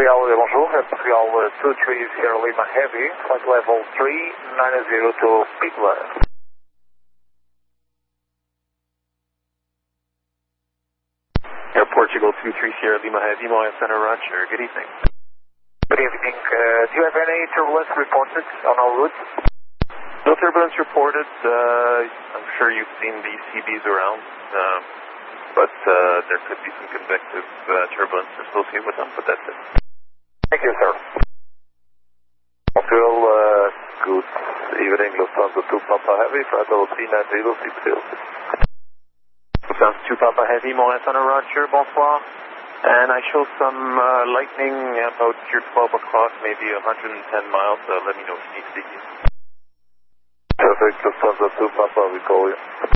Montreal, bonjour. Montreal 23 Sierra Lima Heavy, flight level 390 to Pittsburgh. Air Portugal 23 Sierra Lima Heavy, Montreal Center, Roger. Good evening. Good evening. Do you have any turbulence reported on our route? No turbulence reported. I'm sure you've seen these CBs around, but there could be some convective turbulence associated with them, but that's it. Thank you, sir. Montreal, good evening, Lufthansa 2 Papa Heavy, flight level 390, Pittsburgh. Lufthansa 2 Papa Heavy, Montreal Center, Roger, bonsoir. And I show some lightning about your 12 o'clock, maybe 110 miles. Let me know if you need to see you. Perfect, Lufthansa 2 Papa, we call you.